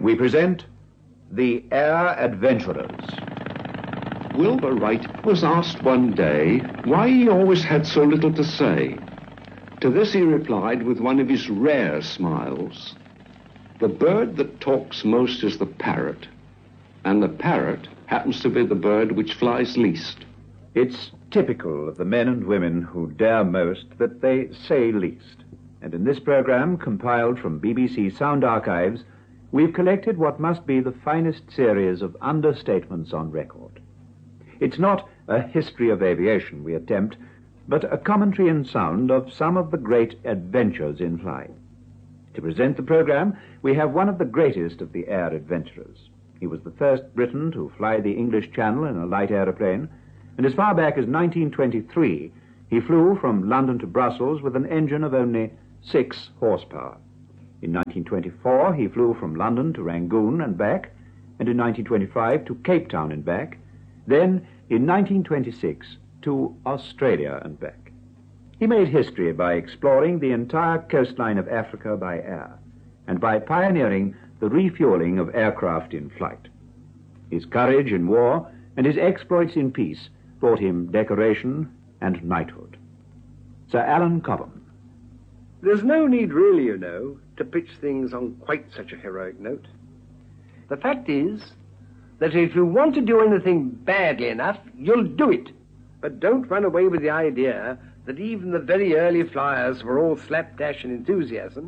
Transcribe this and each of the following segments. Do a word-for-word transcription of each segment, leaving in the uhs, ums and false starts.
we present The Air Adventurers. Wilbur Wright was asked one day why he always had so little to say. To this he replied with one of his rare smiles, "The bird that talks most is the parrot, and the parrot happens to be the bird which flies least." It's typical of the men and women who dare most that they say least. And in this program, compiled from B B C Sound Archives, we've collected what must be the finest series of understatements on record. It's not a history of aviation we attempt, but a commentary in sound of some of the great adventures in flying. To present the program, we have one of the greatest of the air adventurers. He was the first Briton to fly the English Channel in a light aeroplane, and as far back as nineteen twenty-three, he flew from London to Brussels with an engine of only six horsepower. In nineteen twenty-four, he flew from London to Rangoon and back, and in nineteen twenty-five to Cape Town and back, then in nineteen twenty-six to Australia and back. He made history by exploring the entire coastline of Africa by air, and by pioneering the refueling of aircraft in flight. His courage in war and his exploits in peace brought him decoration and knighthood. Sir Alan Cobham. There's no need really, you know, to pitch things on quite such a heroic note. The fact is that if you want to do anything badly enough, you'll do it. But don't run away with the idea that even the very early flyers were all slapdash and enthusiasm.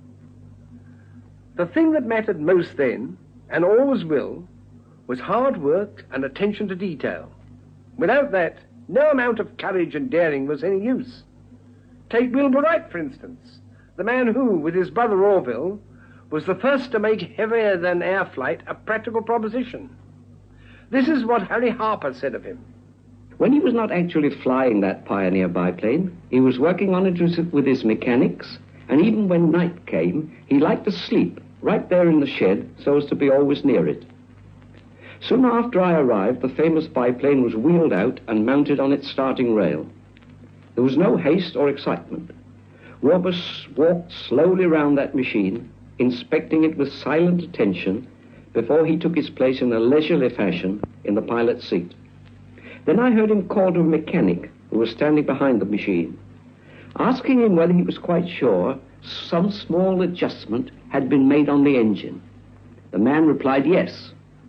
The thing that mattered most then, and always will, was hard work and attention to detail. Without that, no amount of courage and daring was any use. Take Wilbur Wright, for instance, the man who, with his brother Orville, was the first to make heavier-than-air flight a practical proposition. This is what Harry Harper said of him. When he was not actually flying that Pioneer biplane, he was working on it with his mechanics, and even when night came, he liked to sleep right there in the shed so as to be always near it. Soon after I arrived, the famous biplane was wheeled out and mounted on its starting rail. There was no haste or excitement. Wilbur walked slowly round that machine, inspecting it with silent attention before he took his place in a leisurely fashion in the pilot's seat. Then I heard him call to a mechanic who was standing behind the machine, asking him whether he was quite sure some small adjustment had been made on the engine. The man replied yes.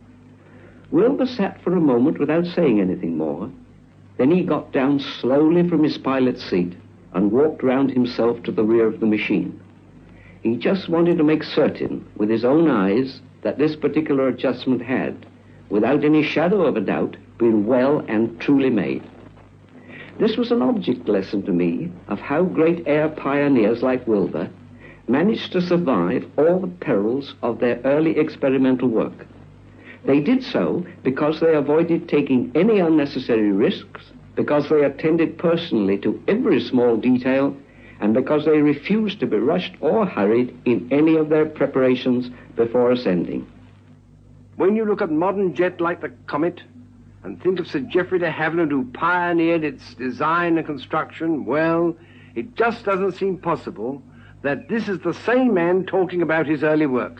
Wilbur sat for a moment without saying anything more. Then he got down slowly from his pilot's seat and walked round himself to the rear of the machine. He just wanted to make certain with his own eyes that this particular adjustment had, without any shadow of a doubt, been well and truly made. This was an object lesson to me of how great air pioneers like Wilbur managed to survive all the perils of their early experimental work. They did so because they avoided taking any unnecessary risks, because they attended personally to every small detail, and because they refused to be rushed or hurried in any of their preparations before ascending. When you look at modern jet like the Comet, and think of Sir Geoffrey de Havilland, who pioneered its design and construction, well, it just doesn't seem possible that this is the same man talking about his early work.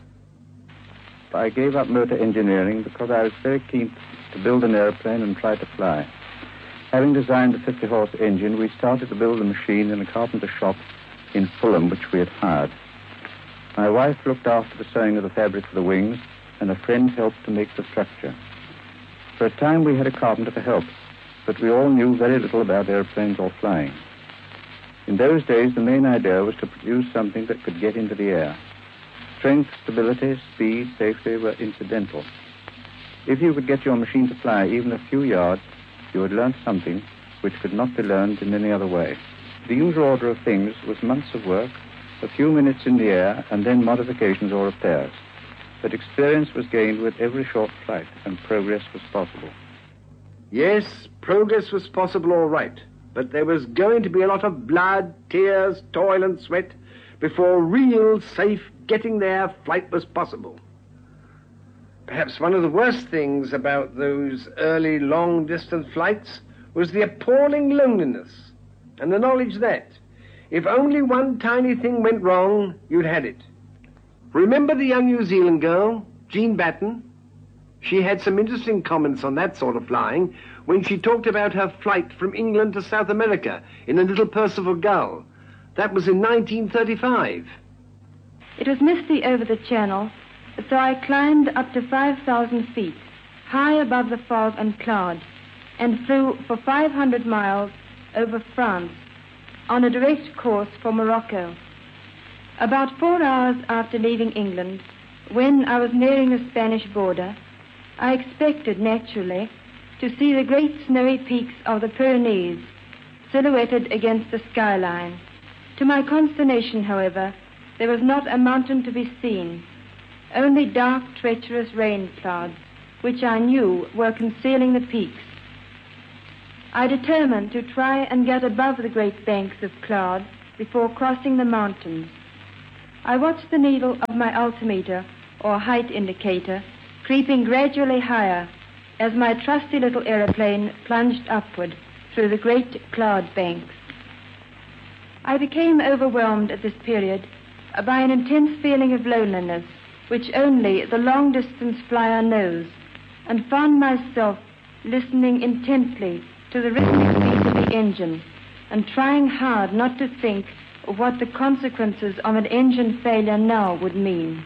I gave up motor engineering because I was very keen to build an airplane and try to fly. Having designed a fifty-horse engine, we started to build the machine in a carpenter shop in Fulham, which we had hired. My wife looked after the sewing of the fabric for the wings, and a friend helped to make the structure. For a time we had a carpenter to help, but we all knew very little about airplanes or flying. In those days, the main idea was to produce something that could get into the air. Strength, stability, speed, safety were incidental. If you could get your machine to fly even a few yards, you had learned something which could not be learned in any other way. The usual order of things was months of work, a few minutes in the air, and then modifications or repairs. But experience was gained with every short flight, and progress was possible. Yes, progress was possible, all right, but there was going to be a lot of blood, tears, toil, and sweat before real, safe, getting there flight was possible. Perhaps one of the worst things about those early long-distance flights was the appalling loneliness and the knowledge that if only one tiny thing went wrong, you'd had it. Remember the young New Zealand girl Jean Batten, she had some interesting comments on that sort of flying when she talked about her flight from England to South America in a little Percival Gull. That was in nineteen thirty-five. It was misty over the channel, so I climbed up to five thousand feet, high above the fog and cloud, and flew for five hundred miles over France on a direct course for Morocco. About four hours after leaving England, when I was nearing the Spanish border, I expected, naturally, to see the great snowy peaks of the Pyrenees silhouetted against the skyline. To my consternation, however, there was not a mountain to be seen, only dark, treacherous rain clouds, which I knew were concealing the peaks. I determined to try and get above the great banks of cloud before crossing the mountains. I watched the needle of my altimeter, or height indicator, creeping gradually higher as my trusty little aeroplane plunged upward through the great cloud banks. I became overwhelmed at this period by an intense feeling of loneliness, which only the long-distance flyer knows, and found myself listening intently to the rhythmic beat of the engine and trying hard not to think of what the consequences of an engine failure now would mean.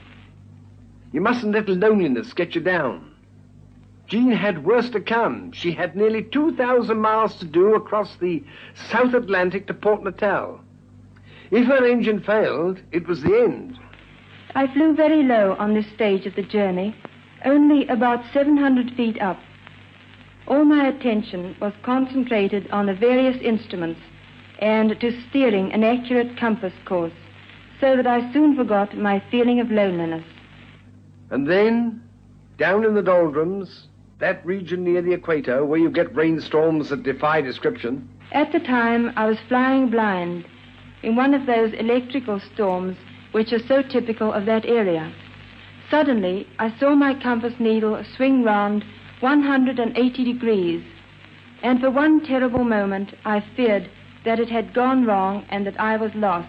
You mustn't let loneliness get you down. Jean had worse to come. She had nearly two thousand miles to do across the South Atlantic to Port Natal. If her engine failed, it was the end. I flew very low on this stage of the journey, only about seven hundred feet up. All my attention was concentrated on the various instruments and to steering an accurate compass course, so that I soon forgot my feeling of loneliness. And then, down in the doldrums, that region near the equator where you get rainstorms that defy description. At the time, I was flying blind in one of those electrical storms which are so typical of that area. Suddenly, I saw my compass needle swing round one hundred eighty degrees, and for one terrible moment I feared that it had gone wrong and that I was lost.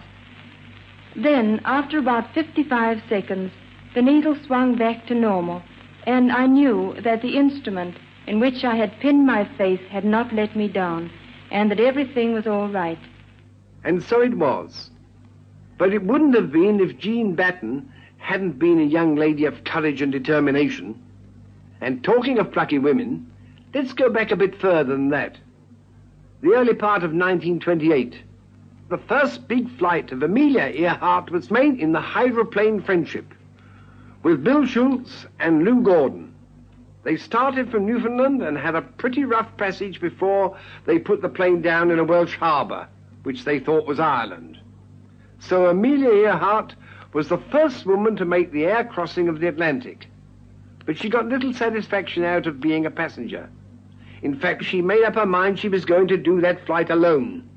Then, after about fifty-five seconds, the needle swung back to normal, and I knew that the instrument in which I had pinned my faith had not let me down, and that everything was all right. And so it was. But it wouldn't have been if Jean Batten hadn't been a young lady of courage and determination. And talking of plucky women, let's go back a bit further than that. The early part of nineteen twenty-eight. The first big flight of Amelia Earhart was made in the hydroplane Friendship with Bill Schultz and Lou Gordon. They started from Newfoundland and had a pretty rough passage before they put the plane down in a Welsh harbour, which they thought was Ireland. So Amelia Earhart was the first woman to make the air crossing of the Atlantic. But she got little satisfaction out of being a passenger. In fact, she made up her mind she was going to do that flight alone.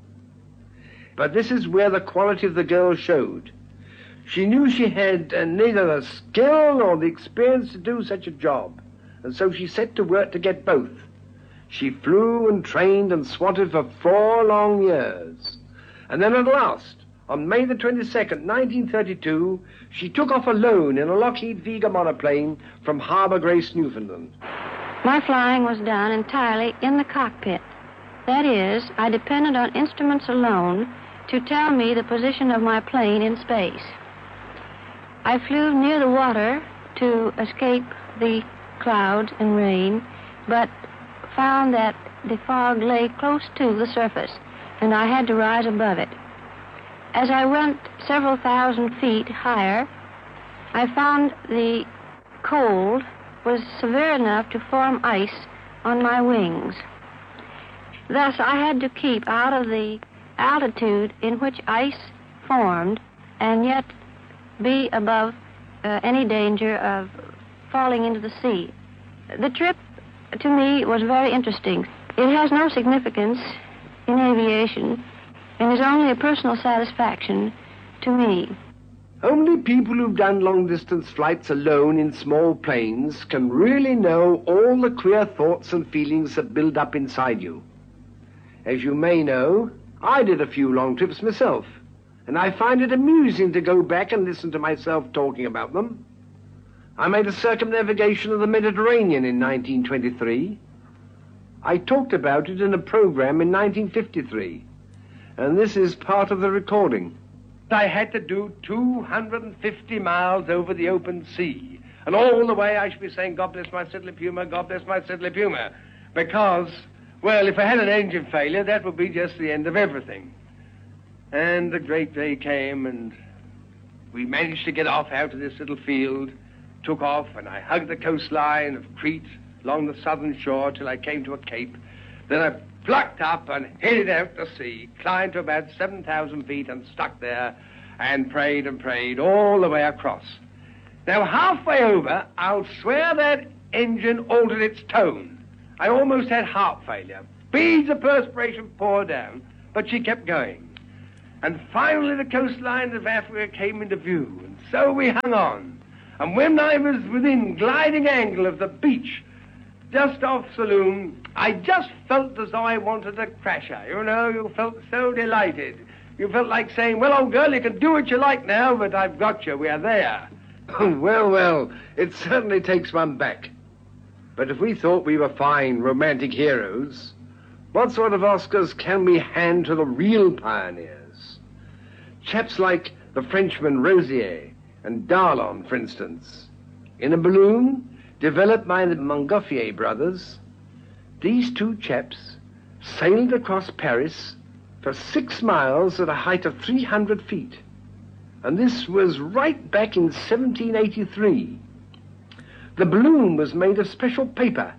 But this is where the quality of the girl showed. She knew she had uh, neither the skill nor the experience to do such a job, and so she set to work to get both. She flew and trained and swatted for four long years. And then at last, on May the twenty-second, nineteen thirty-two, she took off alone in a Lockheed Vega monoplane from Harbour Grace, Newfoundland. My flying was done entirely in the cockpit. That is, I depended on instruments alone to tell me the position of my plane in space. I flew near the water to escape the clouds and rain, but found that the fog lay close to the surface, and I had to rise above it. As I went several thousand feet higher, I found the cold was severe enough to form ice on my wings. Thus, I had to keep out of the altitude in which ice formed and yet be above uh, any danger of falling into the sea. The trip, to me, was very interesting. It has no significance in aviation and is only a personal satisfaction to me. Only people who've done long-distance flights alone in small planes can really know all the queer thoughts and feelings that build up inside you. As you may know, I did a few long trips myself, and I find it amusing to go back and listen to myself talking about them. I made a circumnavigation of the Mediterranean in nineteen twenty-three. I talked about it in a program in nineteen fifty-three, and this is part of the recording. I had to do two hundred fifty miles over the open sea, and all the way I should be saying, God bless my Siddeley Puma, God bless my Siddeley Puma, because, well, if I had an engine failure, that would be just the end of everything. And the great day came, and we managed to get off out of this little field, took off, and I hugged the coastline of Crete along the southern shore till I came to a cape. Then I plucked up and headed out to sea, climbed to about seven thousand feet and stuck there and prayed and prayed all the way across. Now, halfway over, I'll swear that engine altered its tone. I almost had heart failure. Beads of perspiration poured down, but she kept going. And finally the coastline of Africa came into view, and so we hung on. And when I was within gliding angle of the beach, just off Saloon, I just felt as though I wanted to crash her. You know, you felt so delighted. You felt like saying, well, old girl, you can do what you like now, but I've got you. We are there. Well, well, it certainly takes one back. But if we thought we were fine romantic heroes, what sort of Oscars can we hand to the real pioneers? Chaps like the Frenchman Rosier and Darlon, for instance. In a balloon developed by the Montgolfier brothers, these two chaps sailed across Paris for six miles at a height of three hundred feet. And this was right back in seventeen eighty-three. The balloon was made of special paper,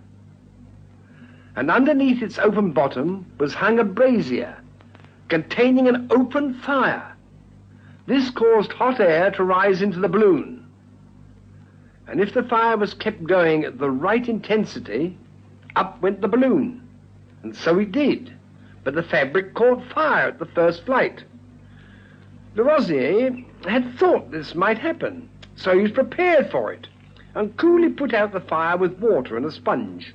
and underneath its open bottom was hung a brazier containing an open fire. This caused hot air to rise into the balloon. And if the fire was kept going at the right intensity, up went the balloon. And so it did. But the fabric caught fire at the first flight. Rosier had thought this might happen, so he was prepared for it, and coolly put out the fire with water and a sponge.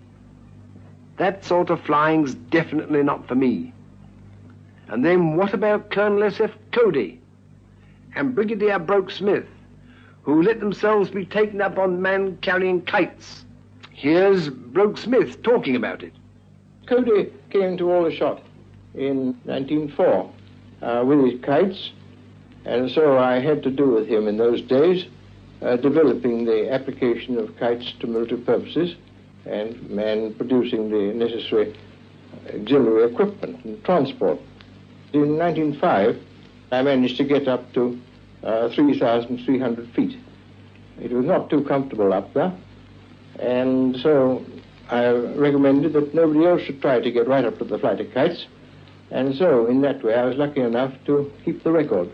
That sort of flying's definitely not for me. And then what about Colonel S F Cody and Brigadier Broke Smith, who let themselves be taken up on man-carrying kites? Here's Broke Smith talking about it. Cody came to Aldershot in nineteen oh four uh, with his kites, and so I had to do with him in those days, uh, developing the application of kites to military purposes and man producing the necessary auxiliary equipment and transport. In nineteen oh five, I managed to get up to uh, three thousand three hundred feet. It was not too comfortable up there, and so I recommended that nobody else should try to get right up to the flight of kites, and so in that way I was lucky enough to keep the record.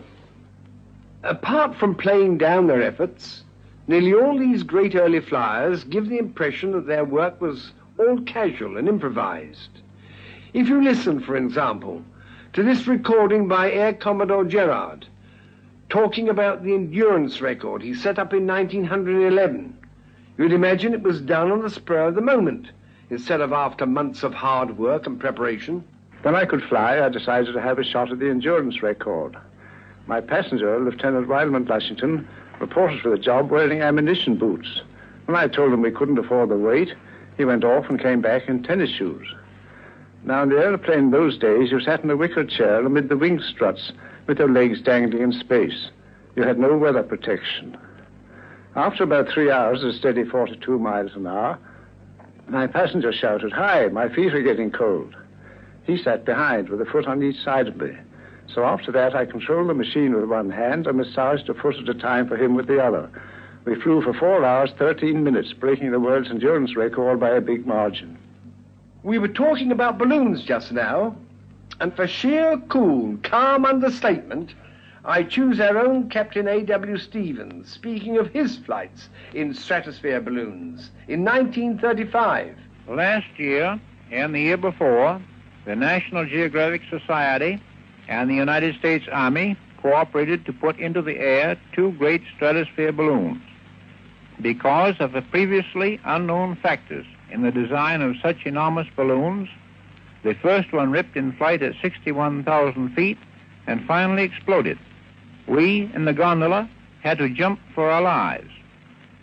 Apart from playing down their efforts, nearly all these great early flyers give the impression that their work was all casual and improvised. If you listen, for example, to this recording by Air Commodore Gerard, talking about the endurance record he set up in nineteen eleven, you'd imagine it was done on the spur of the moment, instead of after months of hard work and preparation. When I could fly, I decided to have a shot at the endurance record. My passenger, Lieutenant Wildman Lushington, reported for the job wearing ammunition boots. When I told him we couldn't afford the weight, he went off and came back in tennis shoes. Now, in the aeroplane in those days, you sat in a wicker chair amid the wing struts with your legs dangling in space. You had no weather protection. After about three hours, a steady forty-two miles an hour, my passenger shouted, "Hi, my feet are getting cold." He sat behind with a foot on each side of me. So after that, I controlled the machine with one hand and massaged a foot at a time for him with the other. We flew for four hours, thirteen minutes, breaking the world's endurance record by a big margin. We were talking about balloons just now, and for sheer cool, calm understatement, I choose our own Captain A W Stevens, speaking of his flights in stratosphere balloons in nineteen thirty-five. Last year and the year before, the National Geographic Society and the United States Army cooperated to put into the air two great stratosphere balloons. Because of the previously unknown factors in the design of such enormous balloons, the first one ripped in flight at sixty-one thousand feet and finally exploded. We, in the gondola, had to jump for our lives.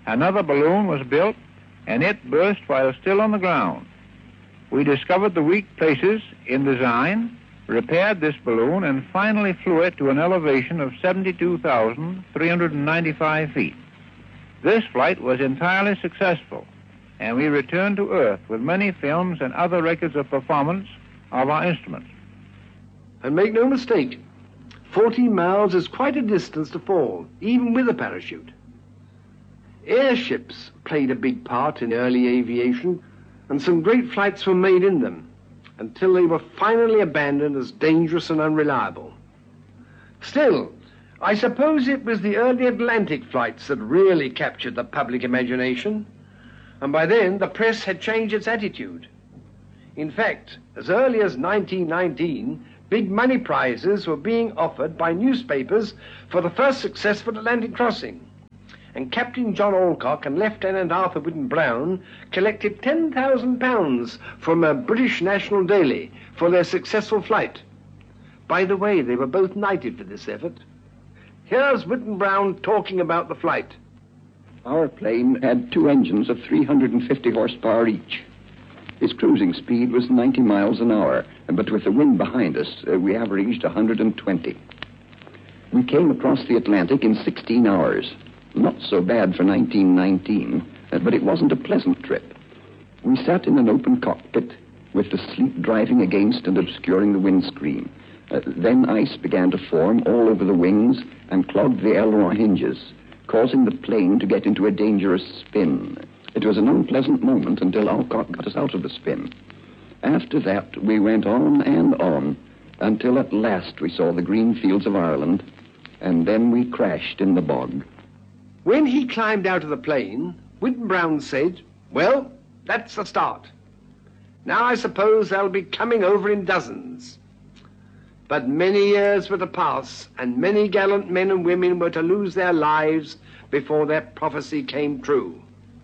Another balloon was built, and it burst while still on the ground. We discovered the weak places in design, repaired this balloon, and finally flew it to an elevation of seventy-two thousand three hundred ninety-five feet. This flight was entirely successful, and we returned to Earth with many films and other records of performance of our instruments. And make no mistake, forty miles is quite a distance to fall, even with a parachute. Airships played a big part in early aviation, and some great flights were made in them, until they were finally abandoned as dangerous and unreliable. Still, I suppose it was the early Atlantic flights that really captured the public imagination, and by then the press had changed its attitude. In fact, as early as nineteen nineteen, big money prizes were being offered by newspapers for the first successful Atlantic crossing, and Captain John Alcock and Lieutenant Arthur Whitten Brown collected ten thousand pounds from a British national daily for their successful flight. By the way, they were both knighted for this effort. Here's Whitten Brown talking about the flight. Our plane had two engines of three hundred fifty horsepower each. Its cruising speed was ninety miles an hour, but with the wind behind us, uh, we averaged one hundred twenty. We came across the Atlantic in sixteen hours. Not so bad for nineteen nineteen, uh, but it wasn't a pleasant trip. We sat in an open cockpit with the sleet driving against and obscuring the windscreen. Uh, then ice began to form all over the wings and clogged the aileron hinges, causing the plane to get into a dangerous spin. It was an unpleasant moment until Alcock got us out of the spin. After that, we went on and on until at last we saw the green fields of Ireland, and then we crashed in the bog. When he climbed out of the plane, Whitten Brown said, "Well, that's the start. Now I suppose they'll be coming over in dozens." But many years were to pass, and many gallant men and women were to lose their lives before that prophecy came true.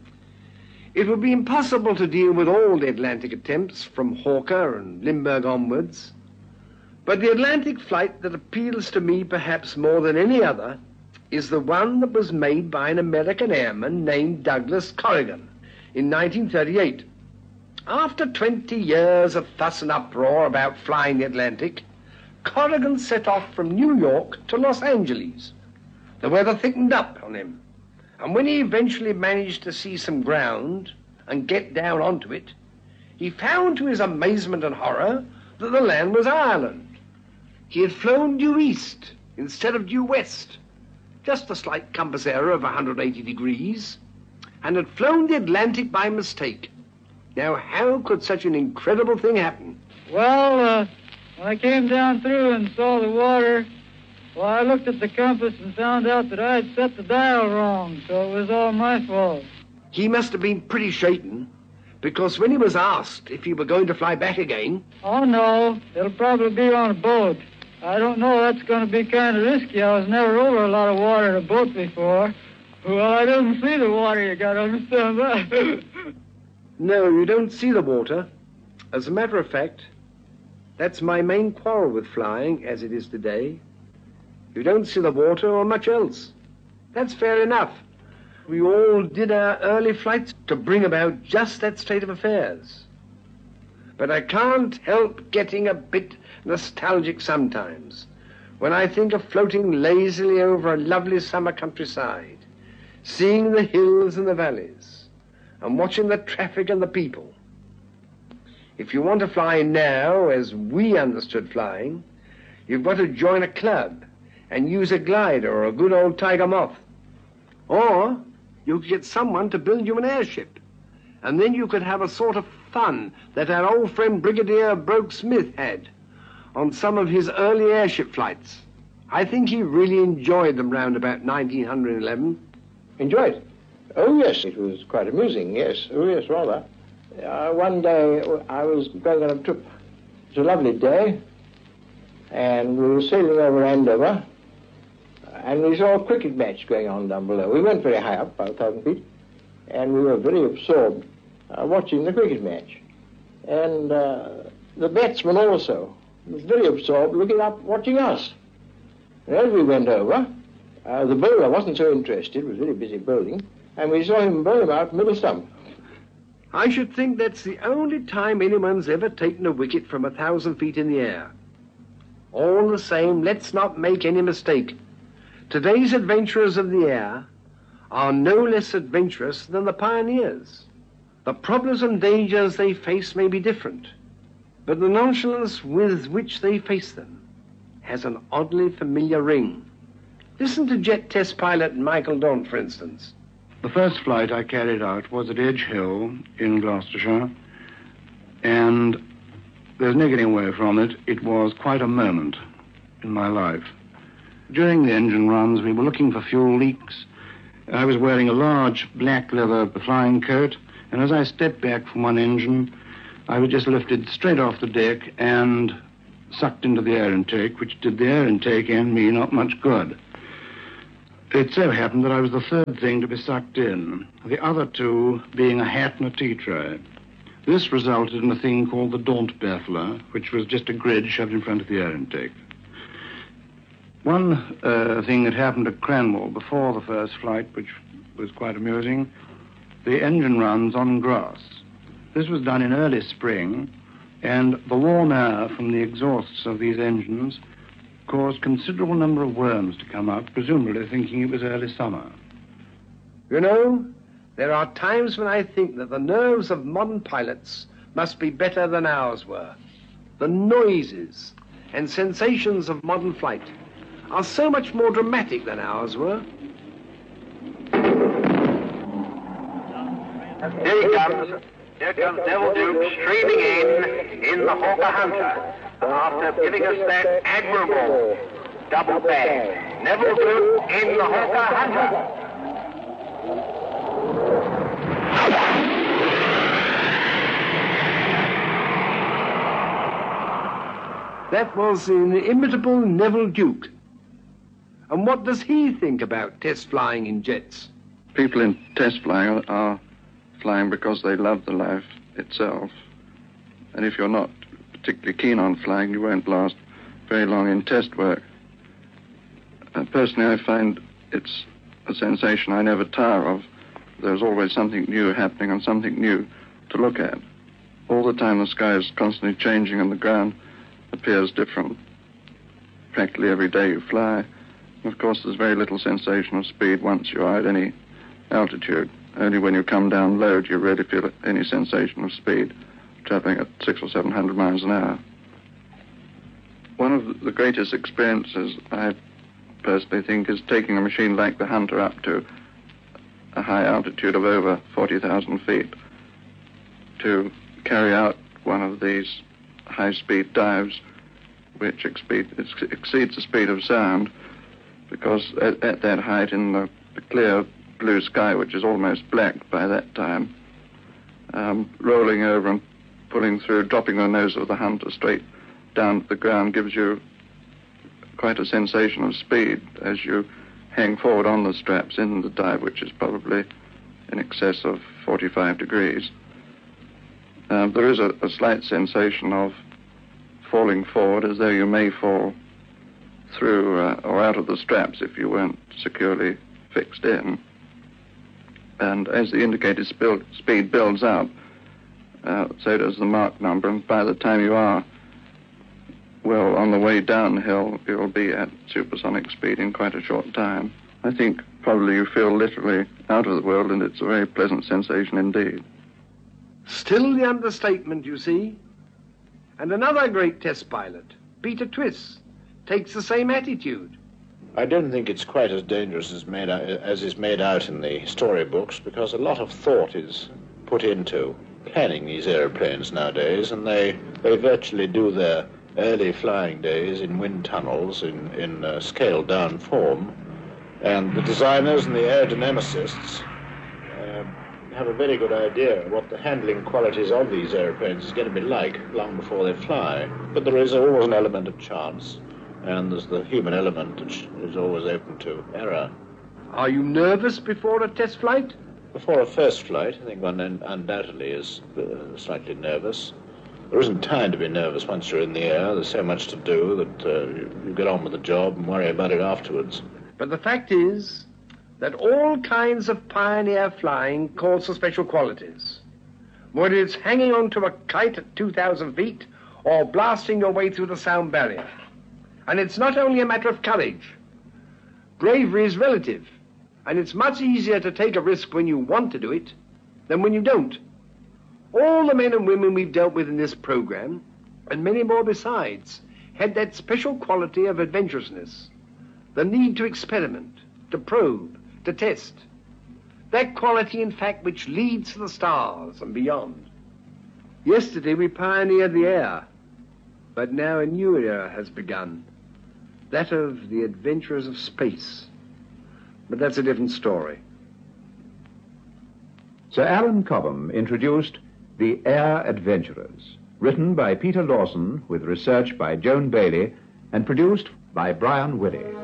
It would be impossible to deal with all the Atlantic attempts from Hawker and Limburg onwards, but the Atlantic flight that appeals to me perhaps more than any other is the one that was made by an American airman named Douglas Corrigan in nineteen thirty-eight. After twenty years of fuss and uproar about flying the Atlantic, Corrigan set off from New York to Los Angeles. The weather thickened up on him, and when he eventually managed to see some ground and get down onto it, he found to his amazement and horror that the land was Ireland. He had flown due east instead of due west, just a slight compass error of one hundred eighty degrees, and had flown the Atlantic by mistake. Now, how could such an incredible thing happen? Well, uh, when I came down through and saw the water, well, I looked at the compass and found out that I had set the dial wrong, so it was all my fault. He must have been pretty shaken, because when he was asked if he were going to fly back again... Oh, no, it'll probably be on a boat. I don't know, that's going to be kind of risky. I was never over a lot of water in a boat before. Well, I didn't see the water, you got to understand that. No, you don't see the water. As a matter of fact, that's my main quarrel with flying as it is today. You don't see the water or much else. That's fair enough. We all did our early flights to bring about just that state of affairs. But I can't help getting a bit nostalgic sometimes when I think of floating lazily over a lovely summer countryside, seeing the hills and the valleys, and watching the traffic and the people. If you want to fly now, as we understood flying, you've got to join a club and use a glider or a good old Tiger Moth. Or you could get someone to build you an airship, and then you could have a sort of fun that our old friend Brigadier Broke Smith had on some of his early airship flights. I think he really enjoyed them round about nineteen eleven. Enjoyed? Oh, yes, it was quite amusing, yes. Oh, yes, rather. Uh, one day I was going on a trip. It was a lovely day, and we were sailing over Andover, and we saw a cricket match going on down below. We weren't very high up, about a thousand feet, and we were very absorbed uh, watching the cricket match. And uh, the batsman also was very absorbed looking up, watching us. And as we went over, uh, the bowler wasn't so interested, was very busy bowling, and we saw him blow him out middle stump. I should think that's the only time anyone's ever taken a wicket from a thousand feet in the air. All the same, let's not make any mistake. Today's adventurers of the air are no less adventurous than the pioneers. The problems and dangers they face may be different, but the nonchalance with which they face them has an oddly familiar ring. Listen to jet test pilot Michael Daunt, for instance. The first flight I carried out was at Edge Hill in Gloucestershire, and there's no getting away from it. It was quite a moment in my life. During the engine runs, we were looking for fuel leaks. I was wearing a large black leather flying coat, and as I stepped back from one engine, I was just lifted straight off the deck and sucked into the air intake, which did the air intake and me not much good. It so happened that I was the third thing to be sucked in, the other two being a hat and a tea tray. This resulted in a thing called the Daunt baffler, which was just a grid shoved in front of the air intake. One uh, thing that happened at Cranwell before the first flight, which was quite amusing, the engine runs on grass. This was done in early spring, and the warm air from the exhausts of these engines caused considerable number of worms to come up, presumably thinking it was early summer. You know, there are times when I think that the nerves of modern pilots must be better than ours were. The noises and sensations of modern flight are so much more dramatic than ours were. Here he comes. Here comes Neville Duke streaming in, in the Hawker Hunter, after giving us that admirable double bag. Neville Duke in the Hawker Hunter. That was the inimitable Neville Duke. And what does he think about test flying in jets? People in test flying are flying because they love the life itself. And if you're not particularly keen on flying, you won't last very long in test work. Uh, personally, I find it's a sensation I never tire of. There's always something new happening and something new to look at. All the time the sky is constantly changing and the ground appears different. Practically every day you fly. Of course, there's very little sensation of speed once you are at any altitude. Only when you come down low do you really feel any sensation of speed, traveling at six or seven hundred miles an hour. One of the greatest experiences, I personally think, is taking a machine like the Hunter up to a high altitude of over forty thousand feet to carry out one of these high-speed dives, which exceed, exceeds the speed of sound, because at, at that height in the, the clear blue sky, which is almost black by that time, um, rolling over and pulling through, dropping the nose of the Hunter straight down to the ground gives you quite a sensation of speed as you hang forward on the straps in the dive, which is probably in excess of forty-five degrees. Um, there is a, a slight sensation of falling forward as though you may fall through uh, or out of the straps if you weren't securely fixed in. And as the indicated sp- speed builds up, uh, so does the Mach number, and by the time you are, well, on the way downhill, you'll be at supersonic speed in quite a short time. I think probably you feel literally out of the world, and it's a very pleasant sensation indeed. Still the understatement, you see. And another great test pilot, Peter Twiss, takes the same attitude. I don't think it's quite as dangerous as made out, as is made out in the storybooks, because a lot of thought is put into planning these aeroplanes nowadays, and they, they virtually do their early flying days in wind tunnels in, in uh, scaled-down form. And the designers and the aerodynamicists uh, have a very good idea what the handling qualities of these aeroplanes is going to be like long before they fly. But there is always an element of chance, and there's the human element which is always open to error. Are you nervous before a test flight? Before a first flight, I think one undoubtedly is uh, slightly nervous. There isn't time to be nervous once you're in the air. There's so much to do that uh, you, you get on with the job and worry about it afterwards. But the fact is, that all kinds of pioneer flying calls for special qualities. Whether it's hanging onto a kite at two thousand feet or blasting your way through the sound barrier. And it's not only a matter of courage. Bravery is relative, and it's much easier to take a risk when you want to do it than when you don't. All the men and women we've dealt with in this program, and many more besides, had that special quality of adventurousness, the need to experiment, to probe, to test. That quality, in fact, which leads to the stars and beyond. Yesterday we pioneered the air, but now a new era has begun, that of the adventurers of space. But that's a different story. Sir Alan Cobham introduced The Air Adventurers, written by Peter Lawson with research by Joan Bailey and produced by Brian Willey.